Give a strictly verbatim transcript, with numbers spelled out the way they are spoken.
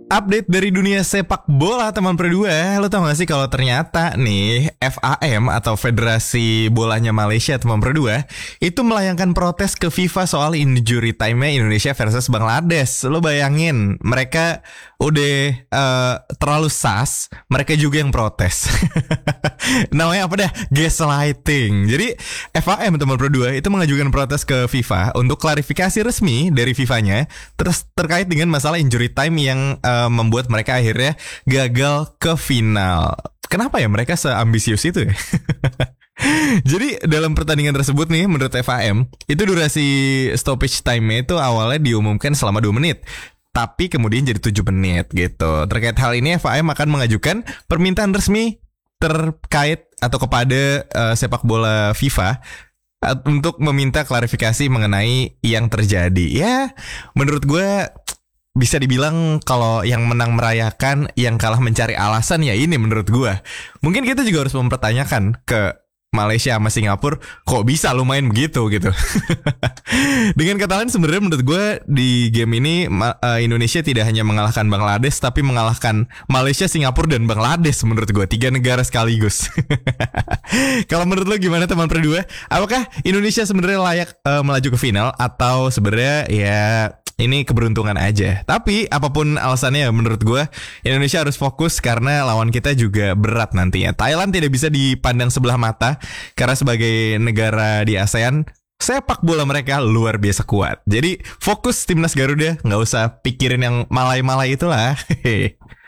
Update dari dunia sepak bola teman berdua. Lo tau gak sih kalau ternyata nih F A M atau Federasi Bolanya Malaysia teman berdua itu melayangkan protes ke FIFA soal injury time-nya Indonesia versus Bangladesh. Lo bayangin mereka udah uh, terlalu sas, mereka juga yang protes. Namanya apa dah? Gaslighting. Jadi F A M teman berdua itu mengajukan protes ke FIFA untuk klarifikasi resmi dari FIFA-nya terus terkait dengan masalah injury time yang uh, membuat mereka akhirnya gagal ke final. Kenapa ya mereka seambisius itu ya? Jadi dalam pertandingan tersebut nih menurut F A M itu durasi stoppage time-nya itu awalnya diumumkan selama dua menit, tapi kemudian jadi tujuh menit gitu. Terkait hal ini F A M akan mengajukan permintaan resmi terkait atau kepada uh, sepak bola FIFA untuk meminta klarifikasi mengenai yang terjadi. Ya menurut gue bisa dibilang kalau yang menang merayakan, yang kalah mencari alasan ya ini menurut gue. Mungkin kita juga harus mempertanyakan ke Malaysia sama Singapura, kok bisa lu main begitu gitu. Dengan kata lain sebenarnya menurut gue di game ini Indonesia tidak hanya mengalahkan Bangladesh, tapi mengalahkan Malaysia, Singapura dan Bangladesh menurut gue. Tiga negara sekaligus. Kalau menurut lo gimana teman berdua? Apakah Indonesia sebenarnya layak uh, melaju ke final atau sebenarnya ya ini keberuntungan aja? Tapi apapun alasannya ya menurut gue Indonesia harus fokus karena lawan kita juga berat nantinya. Thailand tidak bisa dipandang sebelah mata karena sebagai negara di ASEAN sepak bola mereka luar biasa kuat. Jadi fokus timnas Garuda, nggak usah pikirin yang malai-malai itulah.